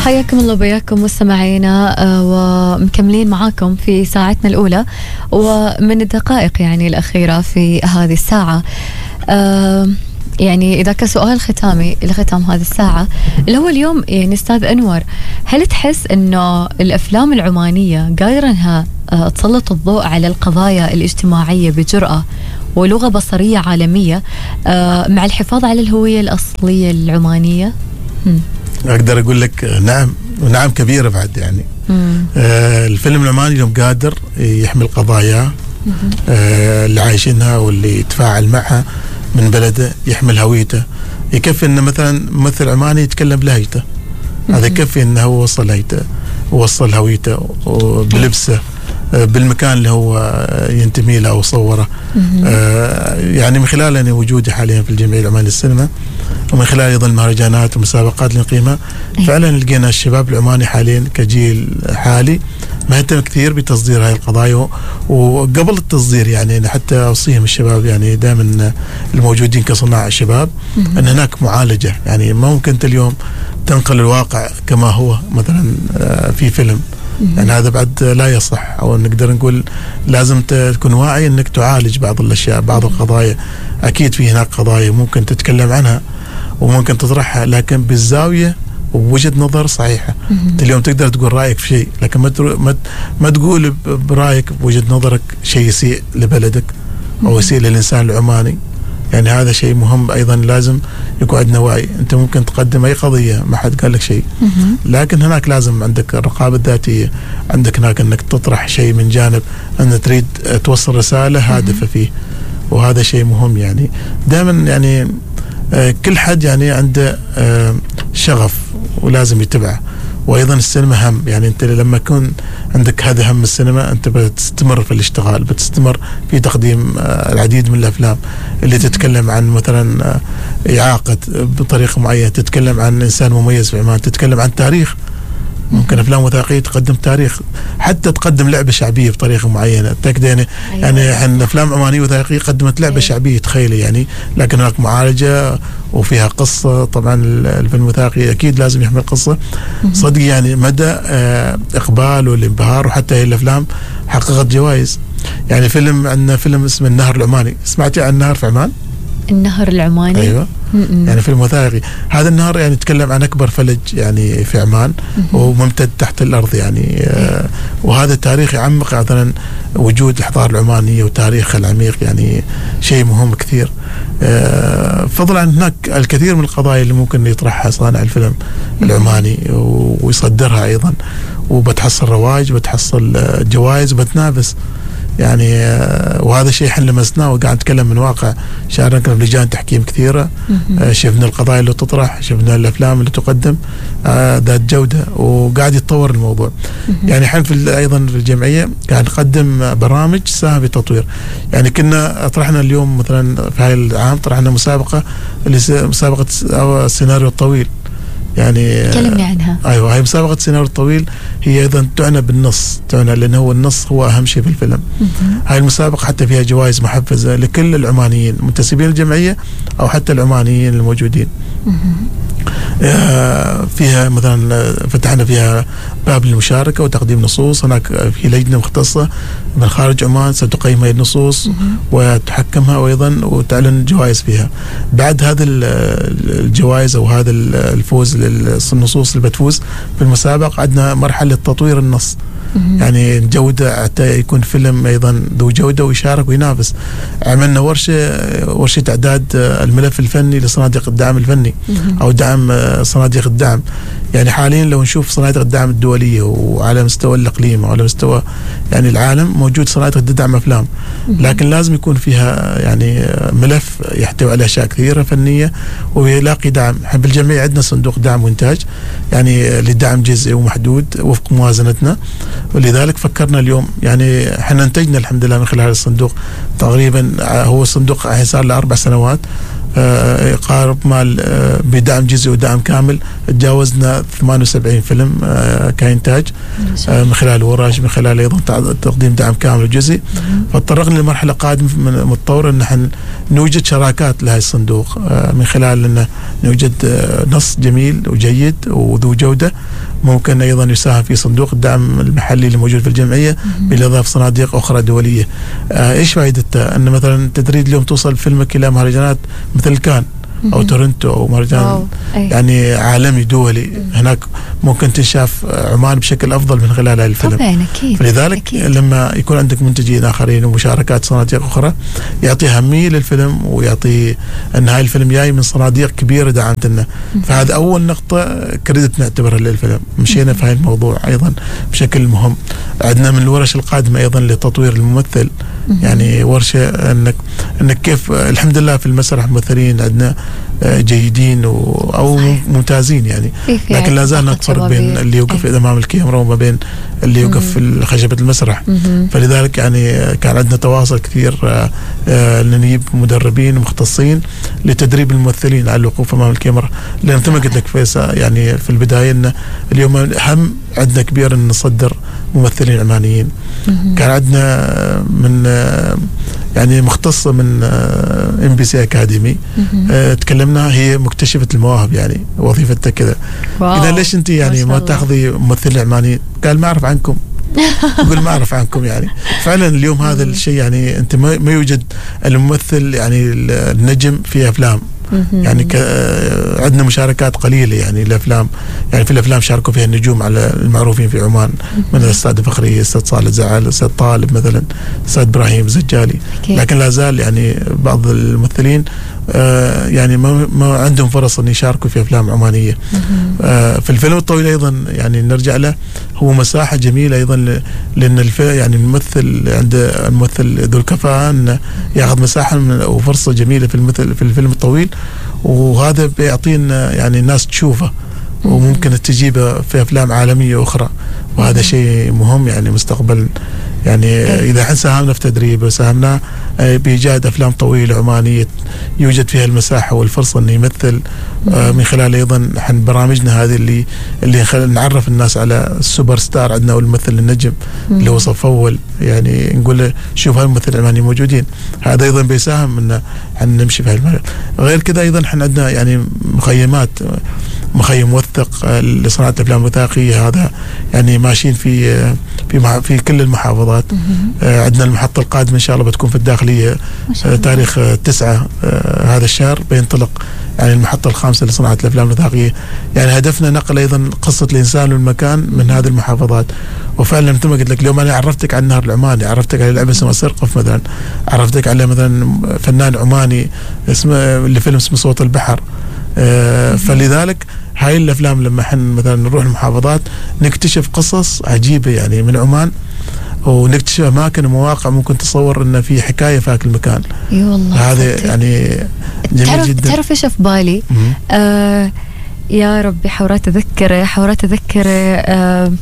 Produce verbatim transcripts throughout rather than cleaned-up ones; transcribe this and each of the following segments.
حياكم الله وبياكم مستمعينا، ومكملين معاكم في ساعتنا الأولى ومن الدقائق يعني الأخيرة في هذه الساعة. يعني إذا كسؤال ختامي لختام هذه الساعة اللي هو اليوم، يعني أستاذ أنور، هل تحس أنه الأفلام العمانية قادرة أنها تسلط الضوء على القضايا الاجتماعية بجرأة ولغة بصرية عالمية مع الحفاظ على الهوية الأصلية العمانية؟ م. أقدر أقول لك نعم، ونعم كبيرة بعد. يعني آه الفيلم العماني اليوم قادر يحمل قضايا آه اللي عايشينها واللي يتفاعل معها من بلده، يحمل هويته. يكفي أنه مثلا ممثل عماني يتكلم بلهجته، هذا يكفي أنه هو وصل هويته ووصل هويته بلبسه بالمكان اللي هو ينتمي له وصوره. آه يعني من خلال أن وجودي حاليا في الجمعية العمانية للسينما، ومن خلال أيضا المهرجانات والمسابقات اللي نقيمها، فعلا لقينا الشباب العماني حاليا كجيل حالي مهتم كثير بتصدير هاي القضايا. وقبل التصدير يعني حتى أوصيهم الشباب، يعني دائما الموجودين كصناع الشباب، أن هناك معالجة. يعني ما ممكن أنت اليوم تنقل الواقع كما هو مثلا في فيلم، يعني هذا بعد لا يصح. أو نقدر نقول لازم تكون واعي أنك تعالج بعض الأشياء، بعض القضايا. أكيد في هناك قضايا ممكن تتكلم عنها وممكن تطرحها، لكن بالزاوية وبوجهة نظر صحيحة. أنت اليوم تقدر تقول رأيك في شيء، لكن ما ما تقول برأيك بوجهة نظرك شيء يسيء لبلدك أو يسيء للإنسان العماني. يعني هذا شيء مهم أيضا، لازم يكون عندنا وعي. أنت ممكن تقدم أي قضية ما حد قال لك شيء، لكن هناك لازم عندك الرقابة الذاتية، عندك هناك أنك تطرح شيء من جانب أن تريد توصل رسالة هادفة فيه، وهذا شيء مهم. يعني دائما يعني آه كل حد يعني عنده آه شغف ولازم يتبعه. وأيضا السينما هم، يعني أنت لما يكون عندك هذا هم السينما، أنت بتستمر في الاشتغال، بتستمر في تقديم العديد من الأفلام اللي تتكلم عن مثلا إعاقة بطريقة معينة، تتكلم عن إنسان مميز في عمان، تتكلم عن تاريخ. ممكن أفلام وثائقية تقدم تاريخ، حتى تقدم لعبة شعبية بطريقة معينة. تأكد يعني أيوة. يعني إحنا أفلام عمانية وثائقية قدمت لعبة أيوة. شعبية، تخيلي يعني، لكن هناك معالجة وفيها قصة. طبعا الفيلم الوثائقي أكيد لازم يحمل قصة. صدق يعني مدى آه إقبال والانبهار، وحتى هي الأفلام حققت جوائز. يعني فيلم عندنا فيلم اسمه النهر العماني، سمعتي عن النهر في عمان؟ النهر العماني؟ أيوة. م-م. يعني فيلم وثائقي. هذا النهر يعني يتكلم عن أكبر فلج يعني في عمان، م-م. وممتد تحت الأرض يعني. آه وهذا تاريخ يعمق مثلا وجود الحضارة العمانية وتاريخها العميق، يعني شيء مهم كثير. آه فضلا عن هناك الكثير من القضايا اللي ممكن يطرحها صانع الفيلم العماني ويصدرها أيضا، وبتحصل رواج، بتحصل جوائز، وبتنافس يعني. وهذا شيء احنا لمسناه وقاعد نتكلم من واقع. شاركنا بلجان تحكيم كثيرة، شفنا القضايا اللي تطرح، شفنا الأفلام اللي تقدم ذات جودة، وقاعد يتطور الموضوع. يعني احنا في أيضا في الجمعية قاعد نقدم برامج تساهم في التطوير. يعني كنا طرحنا اليوم مثلا في هاي العام طرحنا مسابقة اللي مسابقة السيناريو الطويل. يعني كلمني عنها. ايوه، هي مسابقه السيناريو الطويل، هي ايضا تعنى بالنص، تعنى لانه هو النص هو اهم شيء في الفيلم. هاي المسابقه حتى فيها جوائز محفزه لكل العمانيين منتسبين الجمعيه او حتى العمانيين الموجودين. فيها مثلا فتحنا فيها باب للمشاركة وتقديم نصوص. هناك في لجنة مختصة من خارج عمان ستقيم هذه النصوص وتحكمها، وأيضا وتعلن جوائز فيها. بعد هذا الجوائز أو هذا الفوز للنصوص اللي بتفوز في المسابقة، عندنا مرحلة تطوير النص، يعني جودة حتى يكون فيلم أيضا ذو جودة ويشارك وينافس. عملنا ورشة ورشة إعداد الملف الفني لصناديق الدعم الفني أو دعم صناديق الدعم. يعني حاليا لو نشوف صناديق الدعم الدولية وعلى مستوى الإقليم وعلى مستوى يعني العالم موجود صناديق دعم أفلام، لكن لازم يكون فيها يعني ملف يحتوي على أشياء كثيرة فنية ويلاقي دعم. احنا بالجمعية عندنا صندوق دعم وإنتاج يعني لدعم جزئي ومحدود وفق موازنتنا، ولذلك فكرنا اليوم يعني احنا انتجنا الحمد لله من خلال الصندوق تقريبا، هو صندوق صار له أربع سنوات آه قارب مال آه بدعم جزئي ودعم كامل. تجاوزنا ثمانية وسبعين فيلم آه كإنتاج آه من خلال ورش، من خلال أيضا تقديم دعم كامل وجزئي. فاضطرقنا لمرحلة قادمة متطورة أن نحن نوجد شراكات لهذا الصندوق آه من خلال أن نوجد آه نص جميل وجيد وذو جودة، ممكن أيضا يساهم في صندوق الدعم المحلي اللي موجود في الجمعية بالإضافة صناديق أخرى دولية. آه إيش فائدته؟ أن مثلا تريد اليوم توصل فيلمك إلى مهرجانات مثل كان أو تورنتو أو مهرجان يعني عالمي دولي، هناك ممكن تنشاف عمان بشكل أفضل من خلال هذا الفيلم. طبعا أكيد. فلذلك أكيد. لما يكون عندك منتجين آخرين ومشاركات صناديق أخرى يعطي أهمية للفيلم، ويعطي أن هاي الفيلم جاي من صناديق كبيرة دعمت لنا. فهذا أول نقطة كريدت نعتبرها للفيلم. مشينا في هاي الموضوع أيضا بشكل مهم. عندنا من الورش القادمة أيضا لتطوير الممثل، يعني ورشة أنك أنك كيف الحمد لله في المسرح ممثلين عندنا جيدين أو ممتازين يعني، لكن لا زال نفرق بين اللي يوقف أمام الكاميرا وما بين اللي يوقف في خشبة المسرح. فلذلك يعني كان عندنا تواصل كثير نجيب مدربين مختصين لتدريب الممثلين على الوقوف أمام الكاميرا، لأن مثل ما قلت لك فيصل يعني في البداية إن اليوم هم عندنا كبير إن نصدر ممثلين عمانيين. كان عندنا من يعني مختصة من ام بي سي اكاديمي تكلمنا، هي مكتشفة المواهب يعني وظيفتها كذا. إذا ليش أنت يعني ما, ما تاخذي ممثلين عمانيين؟ قال ما أعرف عنكم. يقول ما أعرف عنكم يعني. فعلا اليوم هذا الشيء يعني أنت ما يوجد الممثل يعني النجم في أفلام يعني عندنا مشاركات قليلة يعني الأفلام، يعني في الأفلام شاركوا فيها النجوم على المعروفين في عمان من الأستاذ فخري، الأستاذ صالح زعل، الأستاذ طالب مثلا، الأستاذ إبراهيم زجالي. لكن لا زال يعني بعض الممثلين آه يعني ما, ما عندهم فرص أن يشاركوا في أفلام عمانية. آه في الفيلم الطويل أيضا يعني نرجع له، هو مساحة جميلة أيضا لأن الفيلم يعني الممثل عند الممثل ذو الكفاءة أن يأخذ مساحة وفرصة جميلة في المثل في الفيلم الطويل، وهذا بيعطينا يعني الناس تشوفه وممكن تجيبه في أفلام عالمية أخرى، وهذا شيء مهم يعني مستقبل. يعني إذا احنا ساهمنا في تدريب وساهمنا بإيجاد أفلام طويلة عمانية يوجد فيها المساحة والفرصة أن يمثل من خلال أيضا حن برامجنا هذه اللي اللي نعرف الناس على السوبر ستار عندنا والممثل النجم اللي هو صف أول، يعني نقول شوف هاي الممثل العماني موجودين. هذا أيضا بيساهم أن حن نمشي في هاي المجال. غير كذا أيضا حن عندنا يعني مخيمات، مخيم موثق لصناعة الأفلام الوثائقية، هذا يعني ماشيين في في في كل المحافظات. آه عندنا المحطة القادمة إن شاء الله بتكون في الداخلية آه تاريخ آه تسعة آه هذا الشهر بينطلق يعني المحطة الخامسة لصناعة الأفلام الوثائقية. يعني هدفنا نقل أيضا قصة الإنسان والمكان من هذه المحافظات. وفعلا مثل ما قلت لك اليوم أنا عرفتك عن النهر العماني، عرفتك على لعبة اسمها سرقف مثلا، عرفتك على مثلا فنان عماني اسمه اللي فيلم اسمه صوت البحر. آه فلذلك هاي الأفلام لما حن مثلا نروح المحافظات نكتشف قصص عجيبة يعني من عمان، ونكتشف أماكن ومواقع ممكن تصور إن في حكاية في هذا المكان. اي والله هذا يعني جميل تعرف جدا. تعرف ايش في بالي؟ آه يا ربي حورات أذكر حورات أذكر آه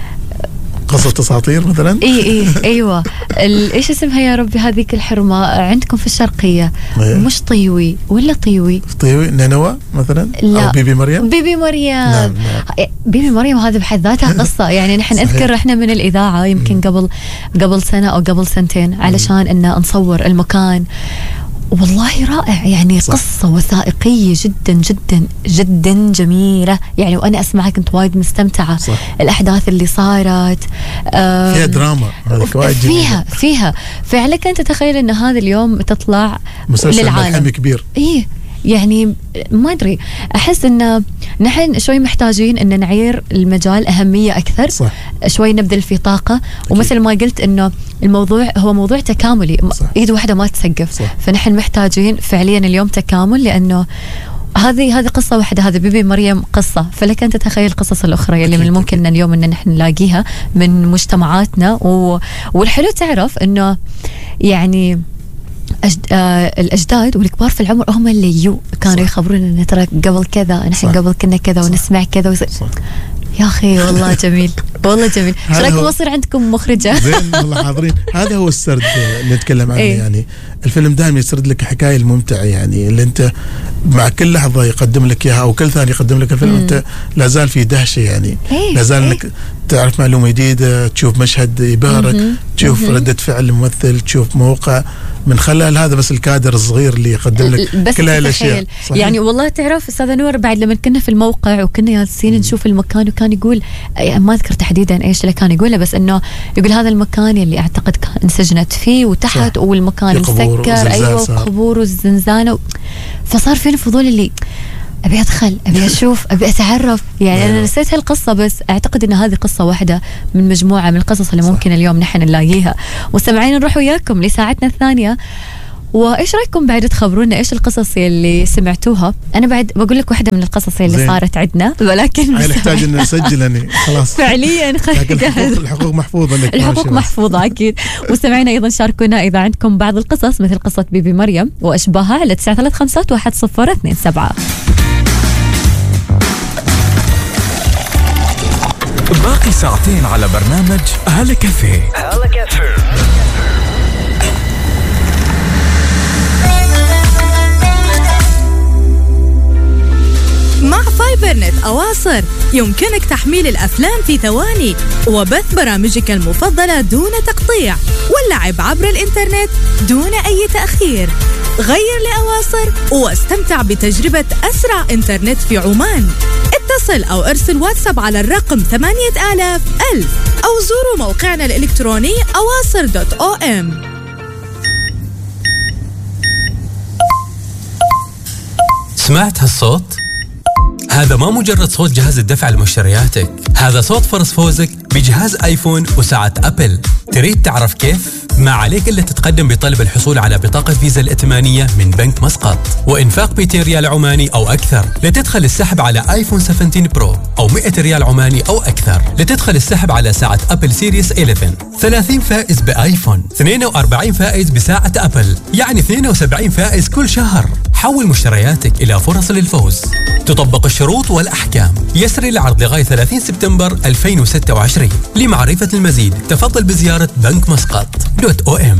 قصة أساطير مثلا. اي اي ايوه ايش اسمها يا ربي هذيك الحرمة عندكم في الشرقية؟ مش طيوي ولا طيوي؟ طيوي نينوى مثلا. لا. أو بيبي مريم. بيبي مريم. نعم نعم. بيبي مريم هذه بحد ذاتها قصة. يعني نحن نذكر احنا من الإذاعة يمكن قبل قبل سنة أو قبل سنتين علشان إن نصور المكان، والله رائع يعني. صح. قصة وثائقية جدا جدا جدا جميلة يعني، وأنا أسمعها كنت وايد مستمتعة. صح. الأحداث اللي صارت فيها دراما فيها فيها فعلك أنت تتخيل أن هذا اليوم تطلع مسلسل ملحمي كبير. إيه يعني ما أدري، أحس إن نحن شوي محتاجين إن نعير المجال أهمية أكثر. صح. شوي نبذل في طاقة. أكيد. ومثل ما قلت إنه الموضوع هو موضوع تكاملي. صح. إيد واحدة ما تسقف. صح. فنحن محتاجين فعليا اليوم تكامل، لأنه هذه هذه قصة واحدة، هذا بيبي مريم قصة، فلك أنت تتخيل القصص الأخرى يلي من الممكن أن اليوم إن نحن نلاقيها من مجتمعاتنا. و... والحلو تعرف إنه يعني أجد... آه الأجداد والكبار في العمر هم اللي يو كانوا يخبرون إن ترى قبل كذا نحن قبل كنا كذا ونسمع كذا وز... يا أخي والله جميل والله جميل. ايش رايكم أصير عندكم مخرجة؟ زين والله حاضرين. هذا هو السرد اللي نتكلم عنه. إيه؟ يعني الفيلم دائما يسرد لك حكاية الممتعة، يعني اللي أنت مع كل لحظة يقدم لك إياها أو كل ثانية يقدم لك الفيلم مم. أنت لازال في دهشة يعني. إيه؟ لازال إيه؟ إنك تعرف معلومة جديدة، تشوف مشهد يبهرك، تشوف مم. ردة فعل الممثل، تشوف موقع من خلال هذا بس الكادر الصغير اللي يقدم لك كل هالاشياء. يعني والله تعرف استاذ نور، بعد لما كنا في الموقع وكنا جالسين نشوف المكان، وكان يقول ما اذكر تحديدا ايش اللي كان يقوله، بس انه يقول هذا المكان اللي اعتقد كان انسجنت فيه وتحت صح. والمكان مسكر، ايوه، وقبور وزنزانه، فصار فينا فضول اللي أبي أدخل، أبي أشوف، أبي أتعرف. يعني أنا نسيت هالقصة، بس أعتقد أن هذه قصة واحدة من مجموعة من القصص اللي ممكن اليوم نحن نلاقيها. مستمعين نروح وياكم لساعتنا الثانية، وإيش رأيكم بعد تخبرونا إيش القصص اللي سمعتوها؟ أنا بعد بقول لك واحدة من القصص اللي زين. صارت عندنا، ولكن نحتاج أن نسجل يعني خلاص فعليا الحقوق, الحقوق محفوظة لك، الحقوق محفوظة أكيد. مستمعينا أيضا شاركونا إذا عندكم بعض القصص مثل قصة بيبي مريم وأشباهها على تسعة ثلاثة خمسة واحد صفر اثنين سبعة. باقي ساعتين على برنامج هلا كافيه. هلا كافيه مع فايبرنت أواصر يمكنك تحميل الأفلام في ثواني وبث برامجك المفضلة دون تقطيع واللعب عبر الإنترنت دون أي تأخير. غير لأواصر واستمتع بتجربة أسرع إنترنت في عمان. اتصل أو ارسل واتساب على الرقم ثمانية آلاف ألف أو زوروا موقعنا الإلكتروني أواصر دوت أو إم. سمعت هالصوت؟ هذا ما مجرد صوت جهاز الدفع لمشترياتك، هذا صوت فرص فوزك بجهاز آيفون وساعة أبل. تريد تعرف كيف؟ ما عليك إلا تتقدم بطلب الحصول على بطاقة فيزا الائتمانية من بنك مسقط وإنفاق مئتين ريال عماني أو أكثر لتدخل السحب على آيفون سبعة عشر برو، أو مئة ريال عماني أو أكثر لتدخل السحب على ساعة أبل سيريس إحدى عشر، ثلاثين فائز بآيفون، اثنين وأربعين فائز بساعة أبل، يعني اثنين وسبعين فائز كل شهر. حول مشترياتك إلى فرص للفوز. تطبق الشروط والأحكام. يسري العرض لغاية ثلاثين سبتمبر ألفين وستة وعشرين. لمعرفة المزيد تفضل بزيارة بنك مسقط دوت أو إم.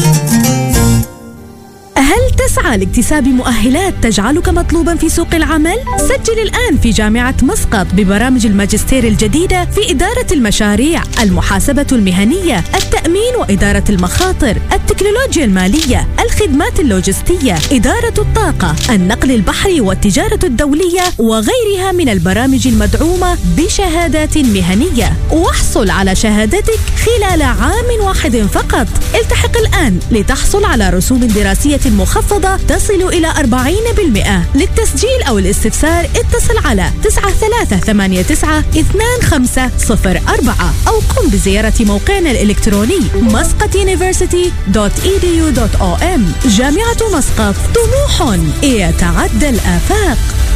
هل تسعى لاكتساب مؤهلات تجعلك مطلوبا في سوق العمل؟ سجل الآن في جامعة مسقط ببرامج الماجستير الجديدة في إدارة المشاريع، المحاسبة المهنية، التأمين وإدارة المخاطر، التكنولوجيا المالية، الخدمات اللوجستية، إدارة الطاقة، النقل البحري والتجارة الدولية وغيرها من البرامج المدعومة بشهادات مهنية. واحصل على شهادتك خلال عام واحد فقط. التحق الآن لتحصل على رسوم دراسية مخفضة تصل إلى أربعين بالمئة. للتسجيل أو الاستفسار اتصل على تسعة ثلاثة ثمانية تسعة اثنان خمسة صفر أربعة أو قم بزيارة موقعنا الإلكتروني مسقط يونيفرسيتي دوت إي دي يو دوت أو إم. جامعة مسقط، طموح يتعدى الآفاق.